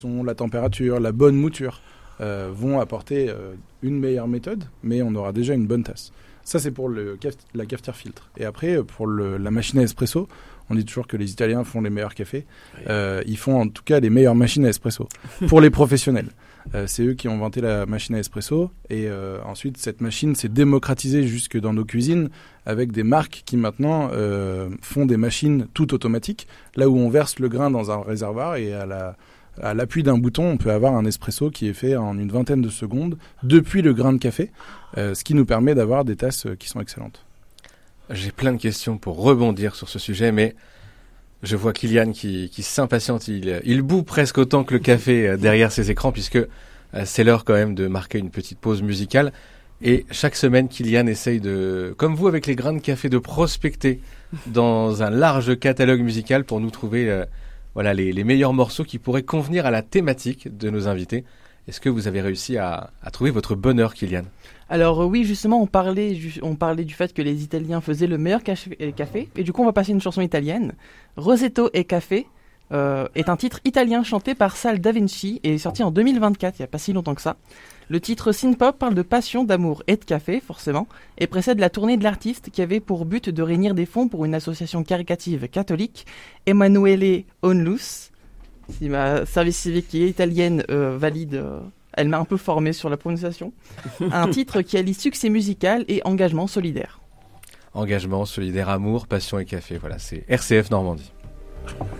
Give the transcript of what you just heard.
la température, la bonne mouture vont apporter une meilleure méthode, mais on aura déjà une bonne tasse. Ça, c'est pour la cafetière filtre. Et après, pour la machine à espresso, on dit toujours que les Italiens font les meilleurs cafés. Ils font en tout cas les meilleures machines à espresso pour les professionnels. C'est eux qui ont inventé la machine à espresso. Et ensuite, cette machine s'est démocratisée jusque dans nos cuisines avec des marques qui maintenant font des machines tout automatiques. Là où on verse le grain dans un réservoir et à l'appui d'un bouton, on peut avoir un espresso qui est fait en une vingtaine de secondes depuis le grain de café, ce qui nous permet d'avoir des tasses qui sont excellentes. J'ai plein de questions pour rebondir sur ce sujet, mais je vois Kylian qui s'impatiente. Il bout presque autant que le café derrière ses écrans, puisque c'est l'heure quand même de marquer une petite pause musicale. Et chaque semaine, Kylian essaye comme vous avec les grains de café, de prospecter dans un large catalogue musical pour nous trouver les meilleurs morceaux qui pourraient convenir à la thématique de nos invités. Est-ce que vous avez réussi à trouver votre bonheur, Kylian ? Alors oui, justement, on parlait du fait que les Italiens faisaient le meilleur café, et du coup on va passer une chanson italienne. Rosetto e Café est un titre italien chanté par Sal Da Vinci et est sorti en 2024, il n'y a pas si longtemps que ça. Le titre synth-pop parle de passion, d'amour et de café, forcément, et précède la tournée de l'artiste qui avait pour but de réunir des fonds pour une association caritative catholique, Emanuele Onlus. Si ma service civique qui est italienne valide, elle m'a un peu formée sur la prononciation. Un titre qui allie succès musical et engagement solidaire. Engagement solidaire, amour, passion et café. Voilà, c'est RCF Normandie.